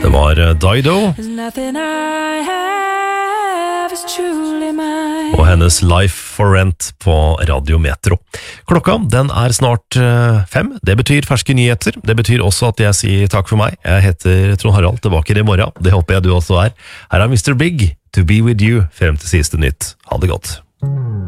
Det var Dido og hennes Life for Rent på Radio Metro. Klokka, den er snart 5. Det betyr ferske nyheter. Det betyr også at jeg sier takk for meg. Jeg heter Trond Harald, tilbake i morgen. Det håper jeg du også er. Her er Mr. Big, To Be With You, frem til siste nytt. Ha det godt.